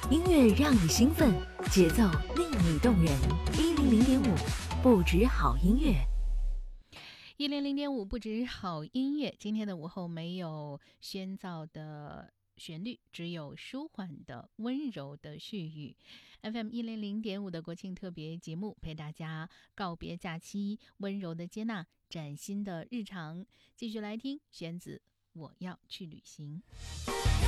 音乐让你兴奋，节奏令你动人。100.5，不止好音乐。 100.5不止好音乐。今天的午后没有喧噪的旋律，只有舒缓的温柔的絮语。 FM 100.5的国庆特别节目，陪大家告别假期，温柔的接纳崭新的日常。继续来听玄子我要去旅行。